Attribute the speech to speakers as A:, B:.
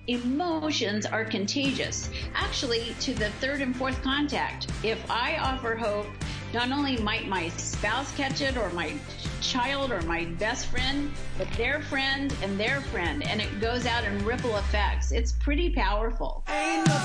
A: Emotions are contagious, actually, to the third and fourth contact. If I offer hope, not only might my spouse catch it, or my child, or my best friend, but their friend and their friend, and it goes out in ripple effects. It's pretty powerful.